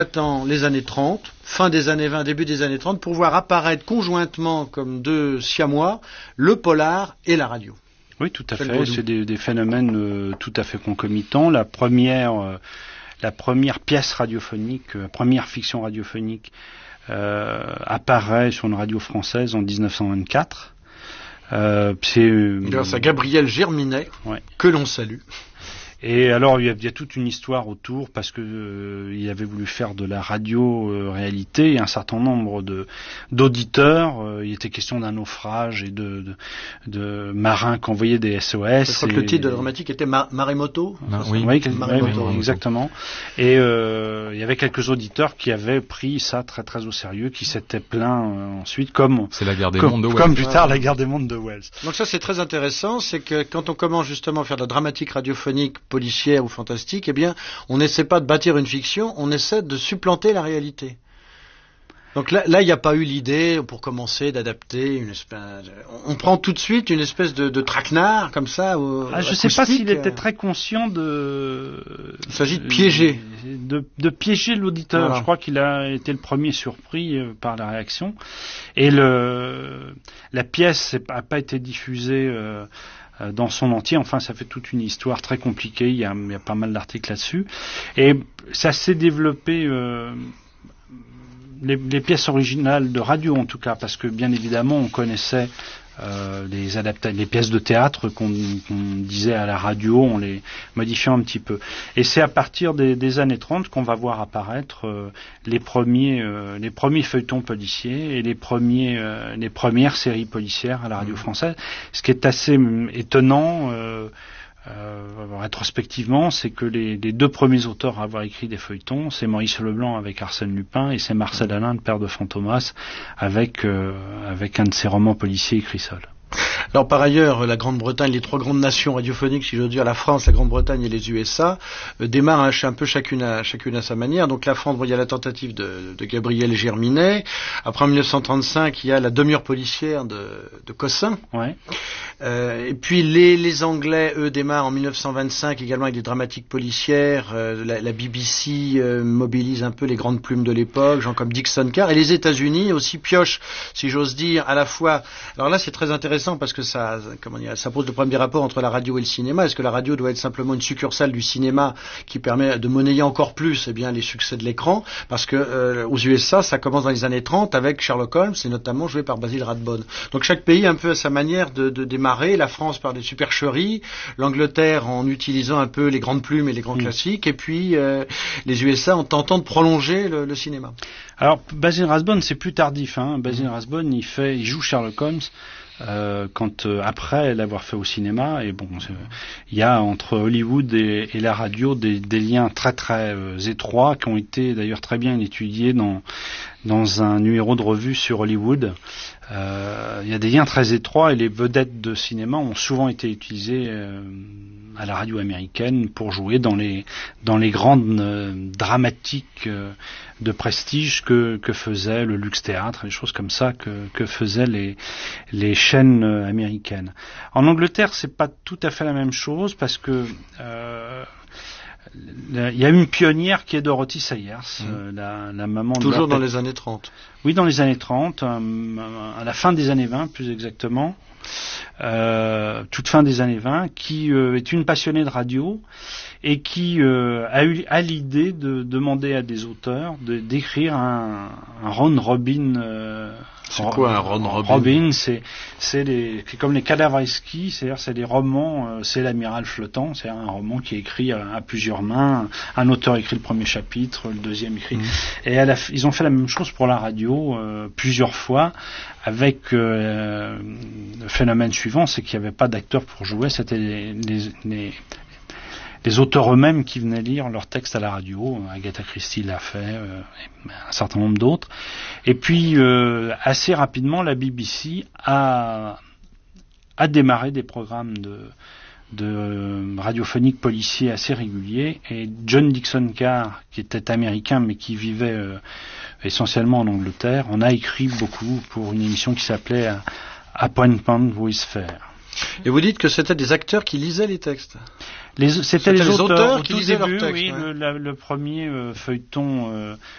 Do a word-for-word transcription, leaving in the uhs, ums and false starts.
Attend les années trente, fin des années vingt, début des années trente, pour voir apparaître conjointement comme deux siamois le polar et la radio. Oui, tout à fait. C'est des, des phénomènes euh, tout à fait concomitants. La première, euh, la première pièce radiophonique, la première fiction radiophonique euh, apparaît sur une radio française en dix-neuf cent vingt-quatre. Euh, c'est euh, grâce à Gabriel Germinet, ouais. que l'on salue. Et alors il y, a, il y a toute une histoire autour parce que euh, il avait voulu faire de la radio-réalité. Euh, un certain nombre de d'auditeurs. Euh, il était question d'un naufrage et de, de, de marins qui envoyaient des S O S. Je crois et, que le titre de la dramatique était Ma- Maremoto. Mar- oui, oui, Maremoto, oui, exactement. Et euh, il y avait quelques auditeurs qui avaient pris ça très très au sérieux, qui s'étaient plaints euh, ensuite comme c'est la guerre des comme, mondes de Wells. Comme plus tard la guerre des mondes de Wells. Donc ça c'est très intéressant, c'est que quand on commence justement à faire de la dramatique radiophonique policière ou fantastique, eh bien, on n'essaie pas de bâtir une fiction, on essaie de supplanter la réalité. Donc là, là, il n'y a pas eu l'idée, pour commencer, d'adapter une espèce. On prend tout de suite une espèce de, de traquenard comme ça. Ah, je ne sais pas s'il était très conscient de. Il s'agit de piéger. De, de piéger l'auditeur. Voilà. Je crois qu'il a été le premier surpris par la réaction. Et le, la pièce n'a pas été diffusée. Euh, dans son entier, enfin ça fait toute une histoire très compliquée, il y a, il y a pas mal d'articles là-dessus, et ça s'est développé, euh, les, les pièces originales de radio en tout cas, parce que bien évidemment on connaissait euh, les, adapta- les pièces de théâtre qu'on, qu'on disait à la radio, on les modifiait un petit peu. Et c'est à partir des, des années trente qu'on va voir apparaître euh, les premiers, euh, les premiers feuilletons policiers et les premiers, euh, les premières séries policières à la radio française. Ce qui est assez étonnant, euh, euh, rétrospectivement, c'est que les, les deux premiers auteurs à avoir écrit des feuilletons, c'est Maurice Leblanc avec Arsène Lupin et c'est Marcel Alain, le père de Fantomas, avec euh, avec un de ses romans policiers écrits seul. Alors par ailleurs, la Grande-Bretagne, les trois grandes nations radiophoniques, si j'ose dire, la France, la Grande-Bretagne et les U S A, euh, démarrent un, un peu chacune à, chacune à sa manière. Donc la France, bon, il y a la tentative de, de Gabriel Germinet. Après en dix-neuf cent trente-cinq, il y a la demi-heure policière de, de Cossin. Ouais. Euh, et puis les, les Anglais, eux, démarrent en dix-neuf cent vingt-cinq également avec des dramatiques policières. Euh, la, la B B C euh, mobilise un peu les grandes plumes de l'époque, gens comme Dixon Carr. Et les États-Unis aussi piochent, si j'ose dire, à la fois. Alors là, c'est très intéressant parce que ça, comment dire, ça pose le premier rapport entre la radio et le cinéma. Est-ce que la radio doit être simplement une succursale du cinéma qui permet de monnayer encore plus, eh bien, les succès de l'écran? Parce que euh, aux U S A, ça commence dans les années trente avec Sherlock Holmes, et notamment joué par Basil Rathbone. Donc chaque pays un peu à sa manière de, de démarrer. La France par des supercheries, l'Angleterre en utilisant un peu les grandes plumes et les grands mmh. classiques, et puis euh, les U S A en tentant de prolonger le, le cinéma. Alors Basil Rathbone, c'est plus tardif. Hein. Basil Rathbone, il fait, il joue Sherlock Holmes. Euh, quand euh, après l'avoir fait au cinéma, et bon, il y a entre Hollywood et, et la radio des, des liens très très euh, étroits qui ont été d'ailleurs très bien étudiés dans dans un numéro de revue sur Hollywood. Il euh, y a des liens très étroits et les vedettes de cinéma ont souvent été utilisées euh, à la radio américaine pour jouer dans les dans les grandes euh, dramatiques euh, de prestige que que faisait le Lux Théâtre, des choses comme ça que que faisaient les les chaînes euh, américaines. En Angleterre, c'est pas tout à fait la même chose parce que euh, il y a une pionnière qui est Dorothy Sayers, mmh. euh, la, la maman de toujours dans les années trente. Oui, dans les années trente, euh, à la fin des années vingt plus exactement, euh, toute fin des années vingt, qui euh, est une passionnée de radio et qui euh, a eu a l'idée de demander à des auteurs de d'écrire un, un Ron Robin. Euh, c'est quoi un Ron Robin? Robin, c'est c'est les c'est comme les Cadavreschi, c'est-à-dire c'est des romans, euh, c'est l'amiral flottant, c'est un roman qui est écrit à, à plusieurs mains. Un auteur écrit le premier chapitre, le deuxième écrit. Mmh. Et à la, ils ont fait la même chose pour la radio euh, plusieurs fois, avec euh, le phénomène suivant, c'est qu'il n'y avait pas d'acteurs pour jouer, c'était les, les, les les auteurs eux-mêmes qui venaient lire leurs textes à la radio. Agatha Christie l'a fait, euh, et un certain nombre d'autres. Et puis, euh, assez rapidement, la B B C a, a démarré des programmes de, de radiophonique policiers assez réguliers. Et John Dixon Carr, qui était américain mais qui vivait euh, essentiellement en Angleterre, en a écrit beaucoup pour une émission qui s'appelait Appointment with Fair. Et vous dites que c'était des acteurs qui lisaient les textes? Les, c'était, c'était les, les auteurs, auteurs au qui tout lisaient début, leurs textes. Oui, ouais. le, la, le premier euh, feuilleton euh,